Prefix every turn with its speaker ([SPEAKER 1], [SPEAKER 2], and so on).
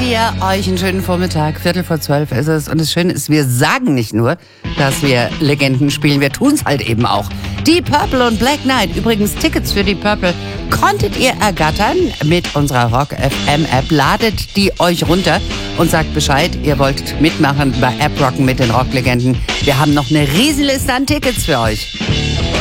[SPEAKER 1] wir euch einen schönen Vormittag. 11:45 ist es. Und das Schöne ist, wir sagen nicht nur, dass wir Legenden spielen, wir tun es halt eben auch. Die Purple und Black Knight. Übrigens, Tickets für die Purple konntet ihr ergattern mit unserer Rock FM App. Ladet die euch runter und sagt Bescheid, ihr wollt mitmachen bei App Rocken mit den Rocklegenden. Wir haben noch eine Riesenliste an Tickets für euch.